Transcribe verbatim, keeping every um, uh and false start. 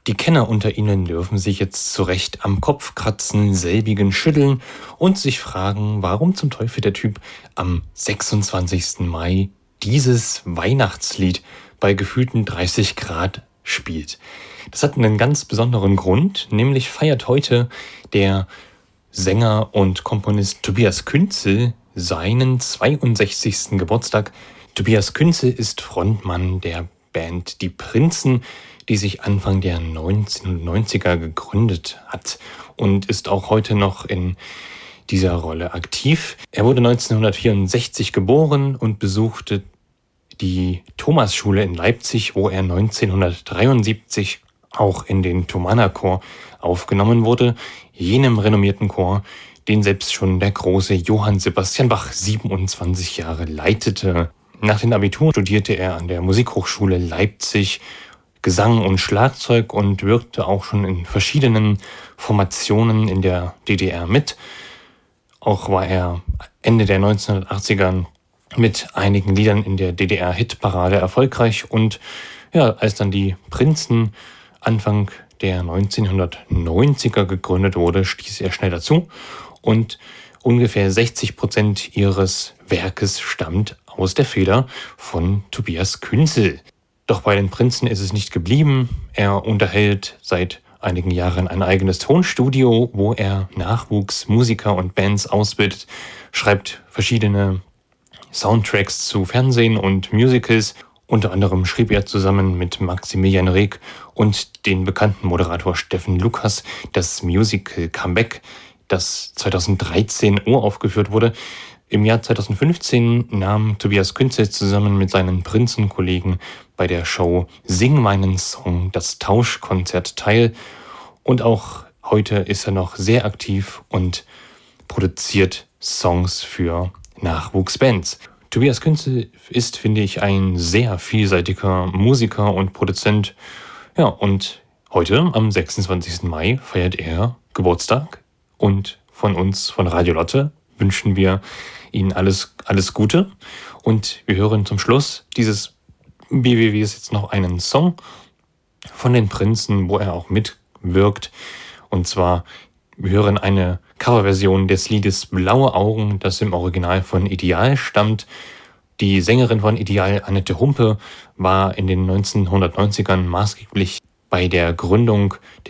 Die Kenner unter Ihnen dürfen sich jetzt zu Recht am Kopf kratzen, selbigen schütteln und sich fragen, warum zum Teufel der Typ am sechsundzwanzigsten Mai dieses Weihnachtslied bei gefühlten dreißig Grad spielt. Das hat einen ganz besonderen Grund, nämlich feiert heute der Sänger und Komponist Tobias Künzel seinen zweiundsechzigsten Geburtstag. Tobias Künzel ist Frontmann der Band Die Prinzen, die sich Anfang der neunzehnhundertneunziger gegründet hat und ist auch heute noch in dieser Rolle aktiv. Er wurde neunzehnhundertvierundsechzig geboren und besuchte die Thomasschule in Leipzig, wo er neunzehnhundertdreiundsiebzig auch in den Thomanerchor aufgenommen wurde, jenem renommierten Chor, den selbst schon der große Johann Sebastian Bach siebenundzwanzig Jahre leitete. Nach dem Abitur studierte er an der Musikhochschule Leipzig Gesang und Schlagzeug und wirkte auch schon in verschiedenen Formationen in der D D R mit. Auch war er Ende der neunzehnhundertachtziger mit einigen Liedern in der D D R-Hitparade erfolgreich und ja, als dann die Prinzen Anfang der neunzehnhundertneunziger gegründet wurde, stieß er schnell dazu und ungefähr sechzig Prozent ihres Werkes stammt aus der Feder von Tobias Künzel. Doch bei den Prinzen ist es nicht geblieben. Er unterhält seit einigen Jahren ein eigenes Tonstudio, wo er Nachwuchsmusiker und Bands ausbildet, schreibt verschiedene Soundtracks zu Fernsehen und Musicals. Unter anderem schrieb er zusammen mit Maximilian Reg und den bekannten Moderator Steffen Lukas das Musical Comeback, das zweitausenddreizehn uraufgeführt wurde. Im Jahr zweitausendfünfzehn nahm Tobias Künzel zusammen mit seinen Prinzenkollegen bei der Show Sing meinen Song, das Tauschkonzert teil. Und auch heute ist er noch sehr aktiv und produziert Songs für Nachwuchsbands. Tobias Künzel ist, finde ich, ein sehr vielseitiger Musiker und Produzent. Ja, und heute, am sechsundzwanzigsten Mai, feiert er Geburtstag. Und von uns, von Radio Lotte, wünschen wir Ihnen alles, alles Gute. Und wir hören zum Schluss dieses B W Ws jetzt noch einen Song von den Prinzen, wo er auch mitwirkt. Und zwar, wir hören eine Coverversion des Liedes Blaue Augen, das im Original von Ideal stammt. Die Sängerin von Ideal, Annette Humpe, war in den neunzehnhundertneunzigern maßgeblich bei der Gründung